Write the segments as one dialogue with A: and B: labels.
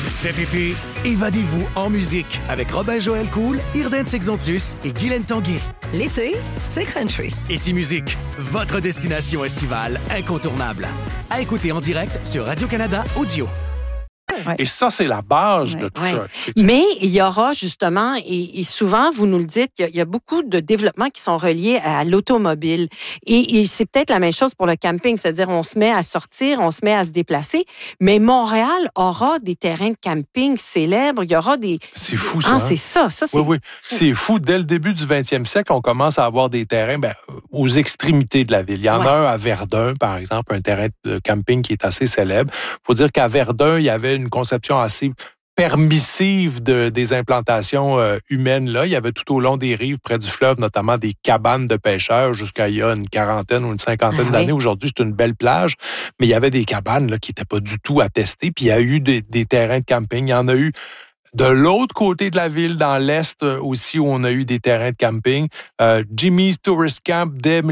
A: Cet été, évadez-vous en musique avec Robin-Joël Cool, Irden Sexontus et Guylaine Tanguay.
B: L'été, c'est country.
A: Ici Musique, votre destination estivale incontournable. À écouter en direct sur Radio-Canada Audio.
C: Ouais. Et ça, c'est la base de tout ça.
D: Mais il y aura justement, et souvent, vous nous le dites, il y a beaucoup de développements qui sont reliés à l'automobile. Et c'est peut-être la même chose pour le camping, c'est-à-dire on se met à sortir, on se met à se déplacer. Mais Montréal aura des terrains de camping célèbres. Il y aura des...
C: C'est fou, ça.
D: Ah, c'est ça. Ça, c'est...
C: Oui. C'est fou. Dès le début du 20e siècle, on commence à avoir des terrains aux extrémités de la ville. Il y en a un à Verdun, par exemple, un terrain de camping qui est assez célèbre. Il faut dire qu'à Verdun, il y avait une conception assez permissive des implantations humaines. Là. Il y avait tout au long des rives, près du fleuve, notamment des cabanes de pêcheurs jusqu'à il y a une quarantaine ou une cinquantaine d'années. Aujourd'hui, c'est une belle plage, mais il y avait des cabanes là, qui n'étaient pas du tout attestées. Puis il y a eu des terrains de camping. Il y en a eu de l'autre côté de la ville, dans l'Est aussi, où on a eu des terrains de camping. Jimmy's Tourist Camp, dès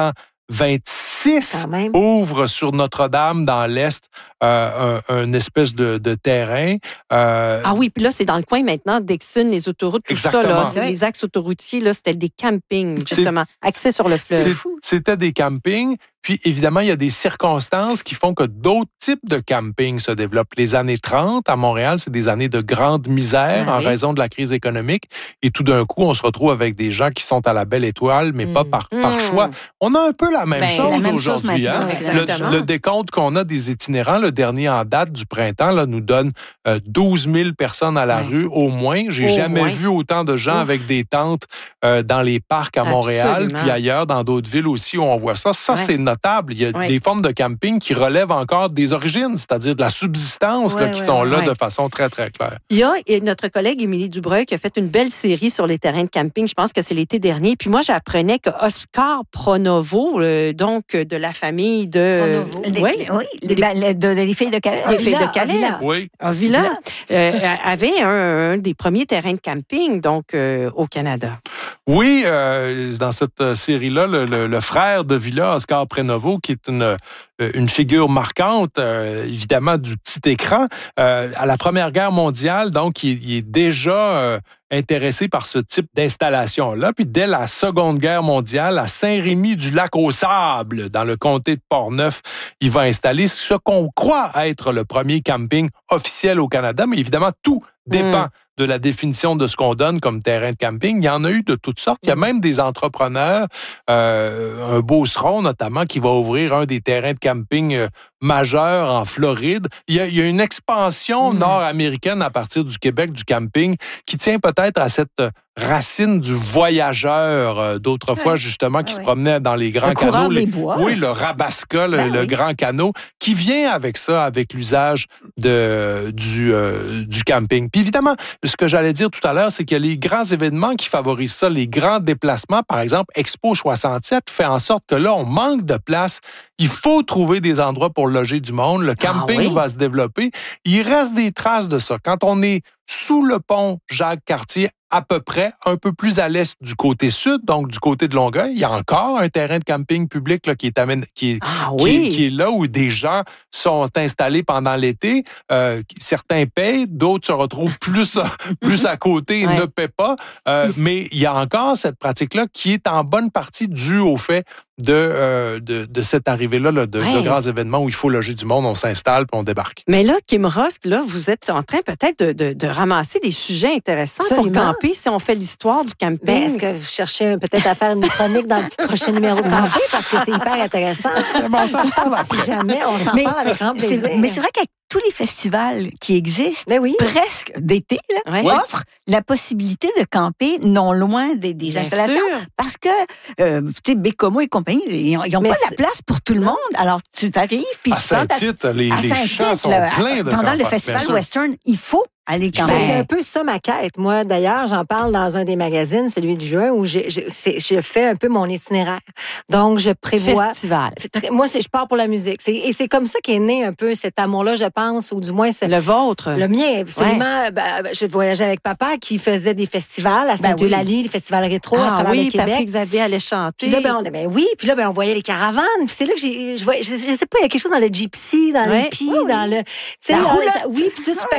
C: 1926, ouvre sur Notre-Dame, dans l'Est, un espèce de terrain.
D: Ah oui, puis là, c'est dans le coin maintenant, Dixon, les autoroutes, tout
C: Exactement.
D: ça, là, c'est les axes autoroutiers, là, c'était des campings, justement, accès sur le fleuve.
C: C'était des campings. Puis, évidemment, il y a des circonstances qui font que d'autres types de campings se développent. Les années 30, à Montréal, c'est des années de grande misère en raison de la crise économique. Et tout d'un coup, on se retrouve avec des gens qui sont à la belle étoile, mais pas par choix. On a un peu la même chose aujourd'hui. Hein? Le décompte qu'on a des itinérants, le dernier en date du printemps, là, nous donne 12 000 personnes à la rue au moins. J'ai jamais vu autant de gens avec des tentes dans les parcs à Montréal, puis ailleurs, dans d'autres villes aussi où on voit ça. Ça, c'est notable. Il y a des formes de camping qui relèvent encore des origines, c'est-à-dire de la subsistance qui sont là de façon très, très claire.
D: Il y a notre collègue Émilie Dubreuil qui a fait une belle série sur les terrains de camping. Je pense que c'est l'été dernier. Puis moi, j'apprenais que Oscar Pronovo, donc de la famille de...
E: Les filles de Calais.
D: Les filles de Calais.
C: Avila.
D: Avait un des premiers terrains de camping, donc, au Canada.
C: Oui, dans cette série-là, le frère de Villa, Oscar Pronovo, qui est une figure marquante, évidemment, du petit écran. À la Première Guerre mondiale, donc, il est déjà intéressé par ce type d'installation-là. Puis dès la Seconde Guerre mondiale, à Saint-Rémy-du-Lac-aux-Sables, dans le comté de Portneuf, il va installer ce qu'on croit être le premier camping officiel au Canada. Mais évidemment, tout dépend de la définition de ce qu'on donne comme terrain de camping. Il y en a eu de toutes sortes. Il y a même des entrepreneurs, un Beauceron notamment, qui va ouvrir un des terrains de camping majeurs en Floride. Il y a une expansion nord-américaine à partir du Québec, du camping, qui tient peut-être à cette racine du voyageur d'autrefois, justement, qui se promenait dans les grands canaux.
E: Des bois.
C: Oui, le Rabasca, le grand canot, qui vient avec ça, avec l'usage du camping. Puis évidemment, ce que j'allais dire tout à l'heure, c'est qu'il y a les grands événements qui favorisent ça, les grands déplacements. Par exemple, Expo 67 fait en sorte que là, on manque de place. Il faut trouver des endroits pour loger du monde. Le camping va se développer. Il reste des traces de ça. Quand on est sous le pont Jacques-Cartier, à peu près, un peu plus à l'est du côté sud, donc du côté de Longueuil, il y a encore un terrain de camping public là, qui est là où des gens sont installés pendant l'été. Certains payent, d'autres se retrouvent plus à côté et ne paient pas. Mais il y a encore cette pratique-là qui est en bonne partie due au fait de cette arrivée-là de grands événements où il faut loger du monde, on s'installe puis on débarque.
D: Mais là, Kim Rosk, là, vous êtes en train peut-être de ramasser des sujets intéressants pour camper si on fait l'histoire du camping.
E: Ben, est-ce que vous cherchez peut-être à faire une chronique dans le prochain numéro de Camper parce que c'est hyper intéressant? Si jamais, on s'en parle avec grand plaisir. Mais c'est vrai qu'avec tous les festivals qui existent, presque d'été, offrent la possibilité de camper non loin des installations. Sûr. Parce que, tu sais, Bécomo et compagnie, ils n'ont pas la place pour tout le monde. Alors, tu t'arrives, puis
C: tu plantes... À Saint-Tite, les champs sont pleins de
E: pendant le festival Western, il faut aller camper.
F: C'est un peu ça ma quête. Moi, d'ailleurs, j'en parle dans un des magazines, celui de juin, où je fais un peu mon itinéraire. Donc, je prévois...
D: Festival.
F: Moi, je pars pour la musique. Et c'est comme ça qu'est né un peu cet amour-là, je pense, ou du moins...
D: Le vôtre.
F: Le mien, absolument. Je voyageais avec papa qui faisait des festivals à Sainte-Eulalie, les festivals rétro à travers le Québec.
D: Patrick Xavier allait chanter.
F: Puis là, on voyait les caravanes. Puis c'est là que je sais pas, il y a quelque chose dans le gypsy, dans le hippie, dans le...
E: puis tout